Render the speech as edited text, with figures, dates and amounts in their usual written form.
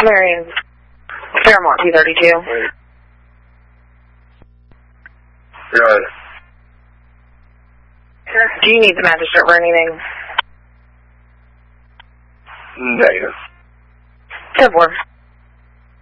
Marion, Fairmont, P32. Good. Do you need the magistrate for anything? Negative. 10-4.